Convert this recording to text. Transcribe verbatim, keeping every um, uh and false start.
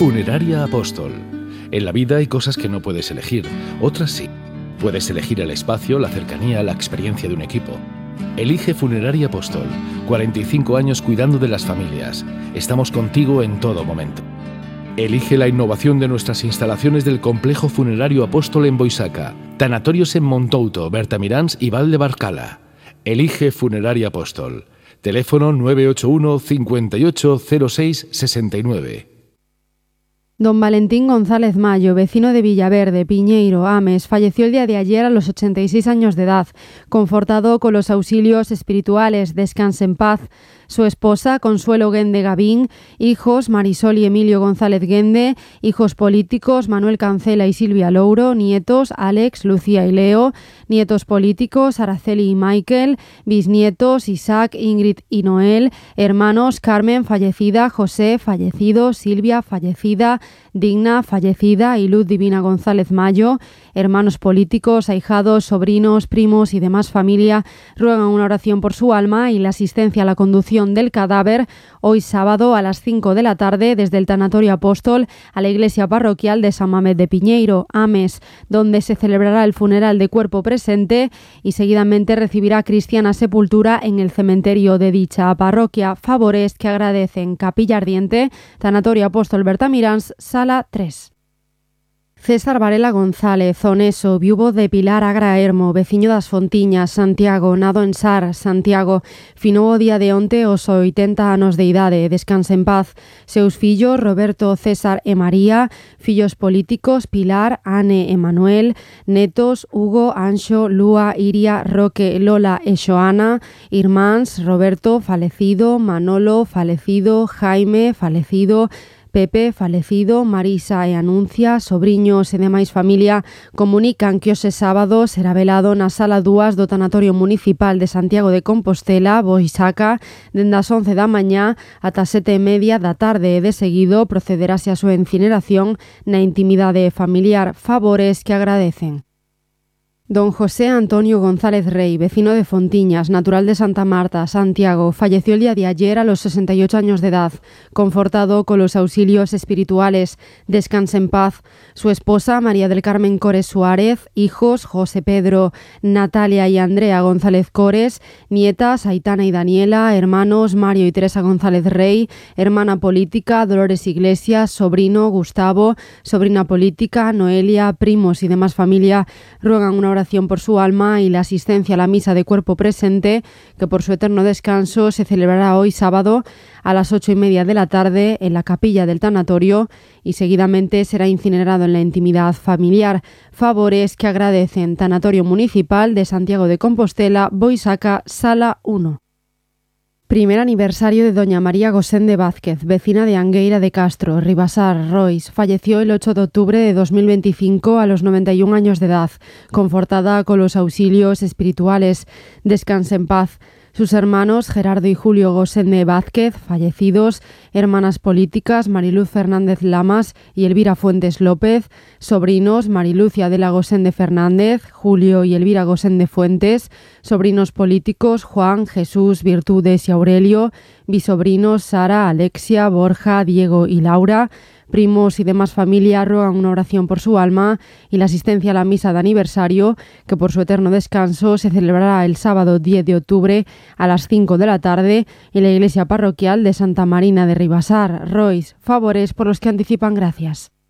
Funeraria Apóstol. En la vida hay cosas que no puedes elegir, otras sí. Puedes elegir el espacio, la cercanía, la experiencia de un equipo. Elige Funeraria Apóstol. cuarenta y cinco años cuidando de las familias. Estamos contigo en todo momento. Elige la innovación de nuestras instalaciones del Complejo Funerario Apóstol en Boisaca, tanatorios en Montouto, Bertamirans y Valdebarcala. Elige Funeraria Apóstol. Teléfono nueve ocho uno, cincuenta y ocho, cero seis, sesenta y nueve. Don Valentín González Mayo, vecino de Villaverde, Piñeiro, Ames, falleció el día de ayer a los ochenta y seis años de edad, confortado con los auxilios espirituales. Descanse en paz. Su esposa, Consuelo Guende Gavín, hijos, Marisol y Emilio González Guende, hijos políticos, Manuel Cancela y Silvia Louro, nietos, Alex, Lucía y Leo, nietos políticos, Araceli y Michael, bisnietos, Isaac, Ingrid y Noel, hermanos, Carmen, fallecida, José, fallecido, Silvia, fallecida, Digna, fallecida y Luz Divina González Mayo, hermanos políticos, ahijados, sobrinos, primos y demás familia ruegan una oración por su alma y la asistencia a la conducción del cadáver hoy sábado a las cinco de la tarde desde el Tanatorio Apóstol a la iglesia parroquial de San Mamés de Piñeiro, Ames, donde se celebrará el funeral de cuerpo presente y seguidamente recibirá cristiana sepultura en el cementerio de dicha parroquia. Favores que agradecen Capilla Ardiente, Tanatorio Apóstol Bertamirans, Sala tres. César Varela González, oneso, viuvo de Pilar Agra Hermo, veciño das Fontiñas, Santiago, nado en Sar, Santiago, finou o día de onte os oitenta anos de idade, descanse en paz. Seus fillos, Roberto, César e María, fillos políticos, Pilar, Ane e Manuel, netos, Hugo, Anxo, Lúa, Iria, Roque, Lola e Xoana, irmáns, Roberto, falecido, Manolo, falecido, Jaime, falecido, Pepe, falecido, Marisa e Anuncia, sobriños e demais familia comunican que hoxe sábado será velado na sala dúas do Tanatorio Municipal de Santiago de Compostela, Boisaca, dende as once da mañá ata sete e media da tarde e de seguido procederase a súa incineración na intimidade familiar. Favores que agradecen. Don José Antonio González Rey, vecino de Fontiñas, natural de Santa Marta, Santiago, falleció el día de ayer a los sesenta y ocho años de edad, confortado con los auxilios espirituales. Descanse en paz. Su esposa, María del Carmen Cores Suárez, hijos, José Pedro, Natalia y Andrea González Cores, nietas, Aitana y Daniela, hermanos, Mario y Teresa González Rey, hermana política, Dolores Iglesias, sobrino, Gustavo, sobrina política, Noelia, primos y demás familia, ruegan una oración por su alma y la asistencia a la misa de cuerpo presente, que por su eterno descanso se celebrará hoy sábado a las ocho y media de la tarde en la capilla del tanatorio y seguidamente será incinerado en la intimidad familiar. Favores que agradecen Tanatorio Municipal de Santiago de Compostela, Boisaca, Sala uno. Primer aniversario de doña María Gosende Vázquez, vecina de Angueira de Castro, Ribasar, Rois. Falleció el ocho de octubre de dos mil veinticinco a los noventa y un años de edad, confortada con los auxilios espirituales. Descanse en paz. Sus hermanos Gerardo y Julio Gosende Vázquez, fallecidos, hermanas políticas Mariluz Fernández Lamas y Elvira Fuentes López, sobrinos Mariluz y Adela Gosende Fernández, Julio y Elvira Gosende Fuentes, sobrinos políticos Juan, Jesús, Virtudes y Aurelio, bisobrinos Sara, Alexia, Borja, Diego y Laura, primos y demás familia ruegan una oración por su alma y la asistencia a la misa de aniversario, que por su eterno descanso se celebrará el sábado diez de octubre a las cinco de la tarde en la iglesia parroquial de Santa Marina de Ribasar, Rois. Favores por los que anticipan gracias.